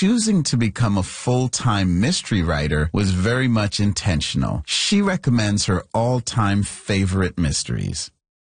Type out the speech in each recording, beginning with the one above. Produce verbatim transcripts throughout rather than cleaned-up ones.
choosing to become a full-time mystery writer was very much intentional. She recommends her all-time favorite mysteries.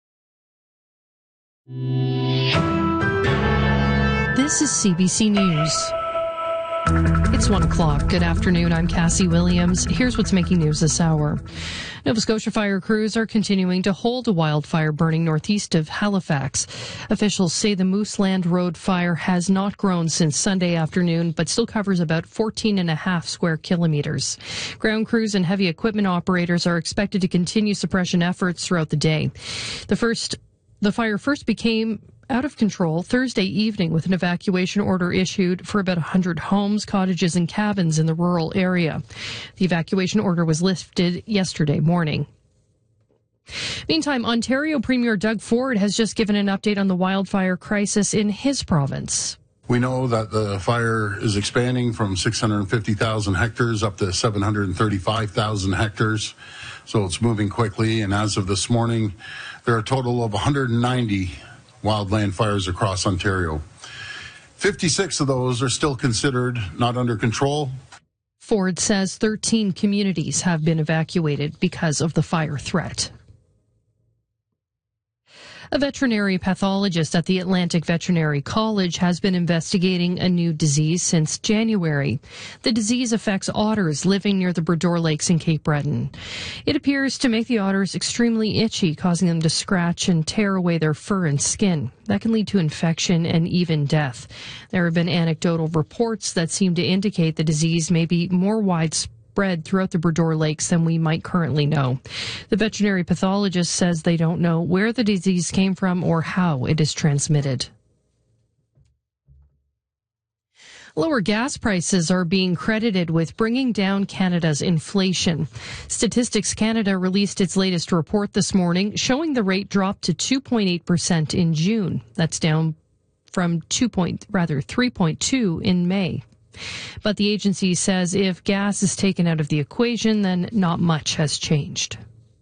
This is C B C News. It's one o'clock. Good afternoon. I'm Cassie Williams. Here's what's making news this hour. Nova Scotia fire crews are continuing to hold a wildfire burning northeast of Halifax. Officials say the Mooseland Road fire has not grown since Sunday afternoon, but still covers about fourteen and a half square kilometers. Ground crews and heavy equipment operators are expected to continue suppression efforts throughout the day. The first, the fire first became out of control Thursday evening with an evacuation order issued for about one hundred homes, cottages, and cabins in the rural area. The evacuation order was lifted yesterday morning. Meantime, Ontario Premier Doug Ford has just given an update on the wildfire crisis in his province. We know that the fire is expanding from six hundred fifty thousand hectares up to seven hundred thirty-five thousand hectares, so it's moving quickly. And as of this morning, there are a total of one hundred ninety wildland fires across Ontario. fifty-six of those are still considered not under control. Ford says thirteen communities have been evacuated because of the fire threat. A veterinary pathologist at the Atlantic Veterinary College has been investigating a new disease since January. The disease affects otters living near the Bredor Lakes in Cape Breton. It appears to make the otters extremely itchy, causing them to scratch and tear away their fur and skin. That can lead to infection and even death. There have been anecdotal reports that seem to indicate the disease may be more widespread spread throughout the Bredor Lakes than we might currently know. The veterinary pathologist says they don't know where the disease came from or how it is transmitted. Lower gas prices are being credited with bringing down Canada's inflation. Statistics Canada released its latest report this morning, showing the rate dropped to two point eight percent in June. That's down from two point, rather three point two in May. But the agency says if gas is taken out of the equation, then not much has changed.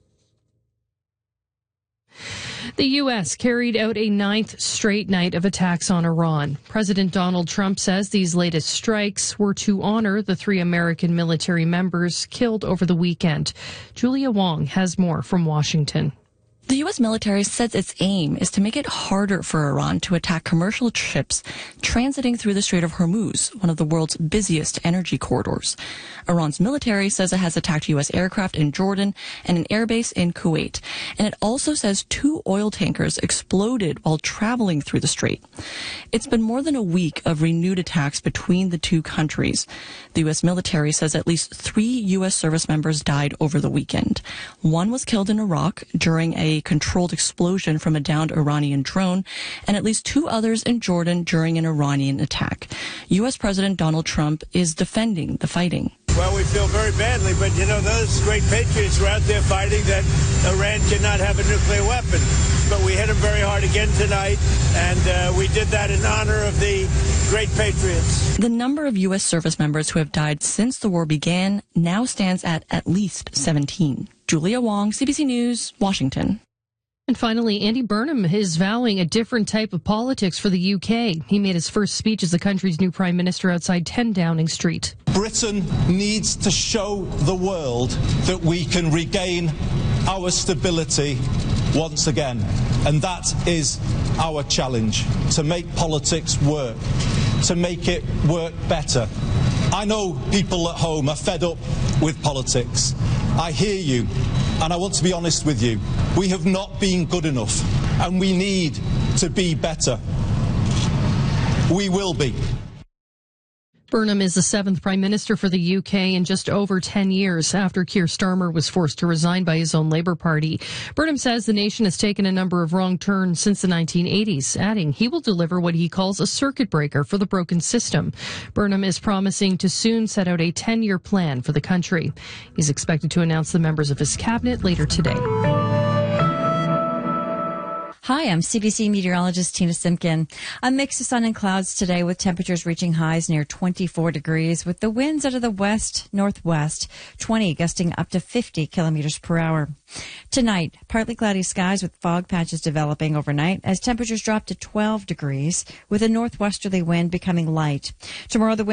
The U S carried out a ninth straight night of attacks on Iran. President Donald Trump says these latest strikes were to honor the three American military members killed over the weekend. Julia Wong has more from Washington. The U S military says its aim is to make it harder for Iran to attack commercial ships transiting through the Strait of Hormuz, one of the world's busiest energy corridors. Iran's military says it has attacked U S aircraft in Jordan and an airbase in Kuwait. And it also says two oil tankers exploded while traveling through the strait. It's been more than a week of renewed attacks between the two countries. The U S military says at least three U S service members died over the weekend. One was killed in Iraq during a controlled explosion from a downed Iranian drone, and at least two others in Jordan during an Iranian attack. U S President Donald Trump is defending the fighting. Well, we feel very badly, but, you know, those great patriots were out there fighting that Iran cannot have a nuclear weapon. But we hit them very hard again tonight, and uh, we did that in honor of the great patriots. The number of U S service members who have died since the war began now stands at at least seventeen. Julia Wong, C B C News, Washington. And finally, Andy Burnham is vowing a different type of politics for the U K. He made his first speech as the country's new prime minister outside ten Downing Street. Britain needs to show the world that we can regain our stability once again. And that is our challenge, to make politics work, to make it work better. I know people at home are fed up with politics. I hear you, and I want to be honest with you. We have not been good enough, and we need to be better. We will be. Burnham is the seventh prime minister for the U K in just over ten years after Keir Starmer was forced to resign by his own Labour Party. Burnham says the nation has taken a number of wrong turns since the nineteen eighties, adding he will deliver what he calls a circuit breaker for the broken system. Burnham is promising to soon set out a ten-year plan for the country. He's expected to announce the members of his cabinet later today. Hi, I'm C B C meteorologist Tina Simpkin. A mix of sun and clouds today with temperatures reaching highs near twenty-four degrees with the winds out of the west, northwest, twenty gusting up to fifty kilometers per hour. Tonight, partly cloudy skies with fog patches developing overnight as temperatures drop to twelve degrees with a northwesterly wind becoming light. Tomorrow, the wind